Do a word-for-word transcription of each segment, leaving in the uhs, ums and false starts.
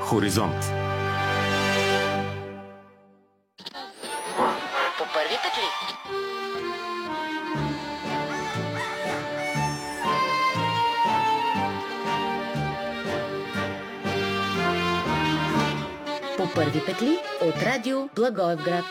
Хоризонт. По първи петли. По първи петли от радио Благоевград.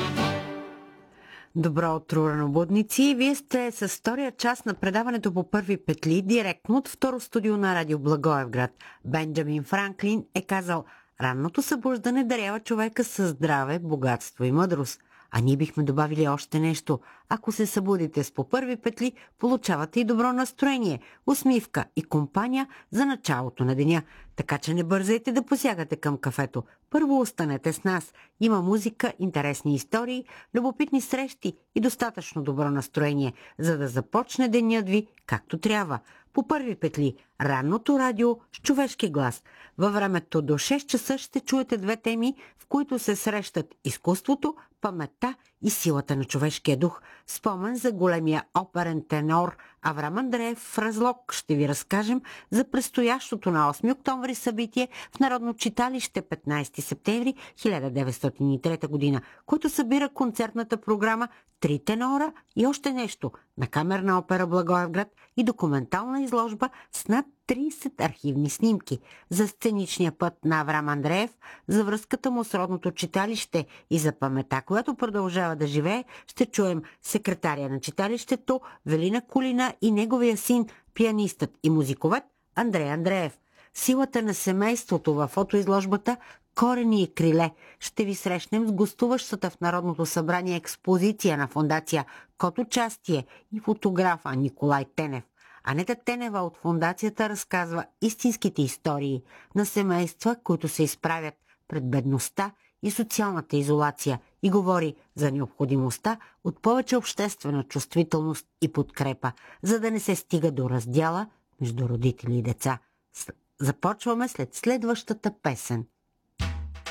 Добро утро, ранобудници! Вие сте с втория част на предаването по първи петли, директно от второ студио на радио Благоевград. Бенджамин Франклин е казал: ранното събуждане дарява човека със здраве, богатство и мъдрост. А ние бихме добавили още нещо. Ако се събудите с по първи петли, получавате и добро настроение, усмивка и компания за началото на деня. Така че не бързайте да посягате към кафето. Първо останете с нас. Има музика, интересни истории, любопитни срещи и достатъчно добро настроение, за да започне денят ви както трябва. По първи петли, ранното радио с човешки глас. Във времето до шест часа ще чуете две теми, в които се срещат изкуството, паметта и силата на човешкия дух. Спомен за големия оперен тенор Аврам Андреев в Разлог ще ви разкажем за предстоящото на осми октомври събитие в Народно читалище петнайсети септември хиляда деветстотин и трета година, който събира концертната програма Три тенора и още нещо на Камерна опера Благоевград и документална изложба с над трийсет архивни снимки. За сценичния път на Аврам Андреев, за връзката му с родното читалище и за памета, която продължава да живее, ще чуем секретаря на читалището Велина Кулина и неговия син, пианистът и музиковед Андрей Андреев. Силата на семейството във фотоизложбата Корени и криле. Ще ви срещнем с гостуващата в Народното събрание експозиция на фондация Код участие и фотографа Николай Тенев. Анета Тенева от фондацията разказва истинските истории на семейства, които се изправят пред бедността и социалната изолация и говори за необходимостта от повече обществена чувствителност и подкрепа, за да не се стига до раздяла между родители и деца. Започваме след следващата песен.